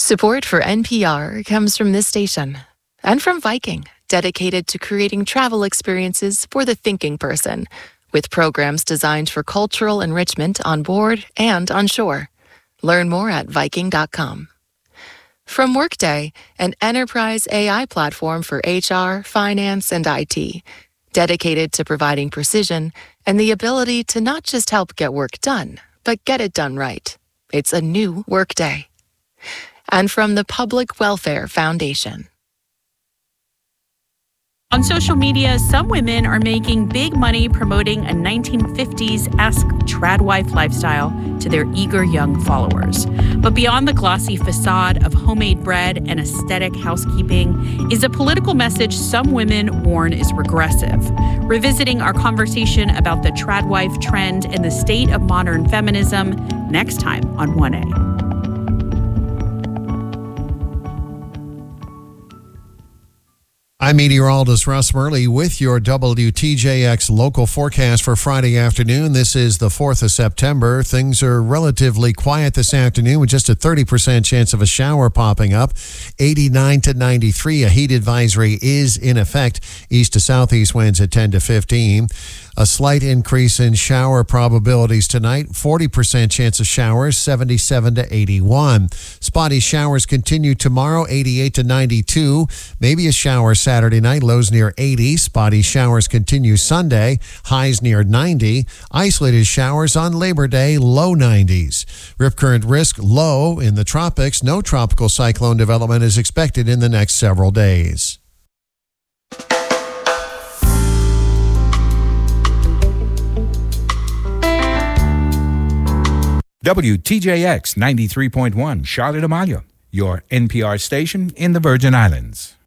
Support for NPR comes from this station and from Viking, dedicated to creating travel experiences for the thinking person, with programs designed for cultural enrichment on board and on shore. Learn more at Viking.com. From Workday, an enterprise AI platform for HR, finance, and IT, dedicated to providing precision and the ability to not just help get work done, but get it done right. It's a new Workday. And from the Public Welfare Foundation. On social media, some women are making big money promoting a 1950s-esque tradwife lifestyle to their eager young followers. But beyond the glossy facade of homemade bread and aesthetic housekeeping is a political message some women warn is regressive. Revisiting our conversation about the tradwife trend and the state of modern feminism next time on 1A. I'm meteorologist Russ Murley with your WTJX local forecast for Friday afternoon. This is the 4th of September. Things are relatively quiet this afternoon with just a 30% chance of a shower popping up. 89 to 93. A heat advisory is in effect. East to southeast winds at 10 to 15. A slight increase in shower probabilities tonight. 40% chance of showers, 77 to 81. Spotty showers continue tomorrow, 88 to 92. Maybe a shower Saturday night, lows near 80. Spotty showers continue Sunday, highs near 90. Isolated showers on Labor Day, low 90s. Rip current risk low in the tropics. No tropical cyclone development is expected in the next several days. WTJX 93.1 Charlotte Amalia, your NPR station in the Virgin Islands.